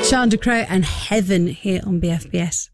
Shanda Crow and Heaven here on BFBS.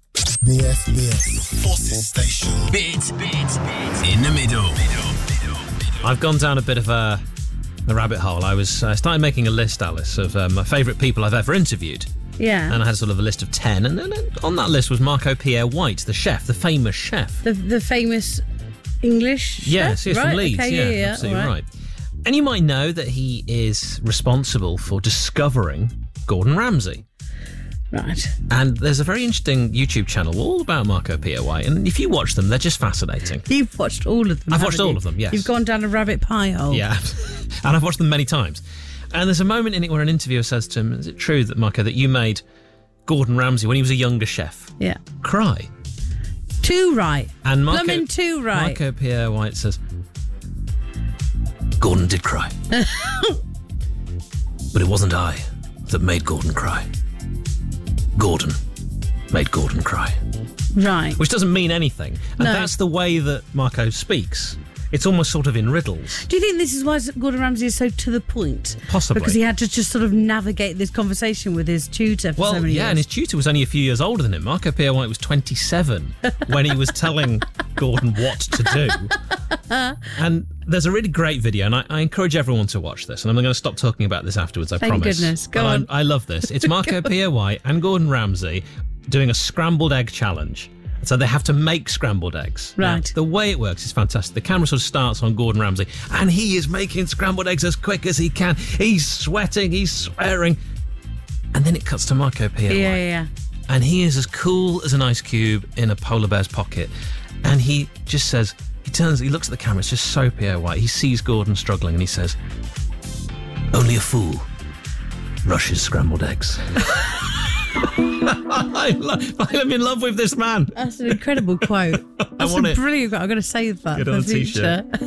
BFBS Forces Station. Bit in the middle. I've gone down a bit of a rabbit hole. I started making a list, Alice, of my favourite people I've ever interviewed. Yeah. And I had sort of a list of 10, and then on that list was Marco Pierre White, the chef, the famous chef. The famous English Yes, chef? Yes, from Leeds. Okay, yeah, absolutely right. right. And you might know that he is responsible for discovering Gordon Ramsay. Right. And there's a very interesting YouTube channel all about Marco Pierre White, and if you watch them, they're just fascinating. You've watched all of them. I've watched all of them, yes. You've gone down a rabbit pie hole. Yeah, and I've watched them many times. And there's a moment in it where an interviewer says to him, "Is it true that, Marco, that you made Gordon Ramsay, when he was a younger chef, cry?" Too right. And Plumbing too right. Marco Pierre White says, "Gordon did cry. But it wasn't I that made Gordon cry. Gordon made Gordon cry." Right. Which doesn't mean anything. And No. that's the way that Marco speaks. It's almost sort of in riddles. Do you think this is why Gordon Ramsay is so to the point? Possibly. Because he had to just sort of navigate this conversation with his tutor for so many years. And his tutor was only a few years older than him. Marco Pierre White was 27 when he was telling Gordon what to do. And there's a really great video, and I encourage everyone to watch this. And I'm going to stop talking about this afterwards, I Thank promise. goodness. Go But on. I love this. It's Marco Pierre White and Gordon Ramsay doing a scrambled egg challenge. So they have to make scrambled eggs. Right. Now, the way it works is fantastic. The camera sort of starts on Gordon Ramsay, and he is making scrambled eggs as quick as he can. He's sweating, he's swearing. And then it cuts to Marco Pierre White. Yeah. And he is as cool as an ice cube in a polar bear's pocket. And he just says, he looks at the camera, it's just so Pierre White. He sees Gordon struggling and he says, "Only a fool rushes scrambled eggs." I'm in love with this man. That's an incredible quote. That's want a it. brilliant quote. I'm going to save that Get for on the a t-shirt. future.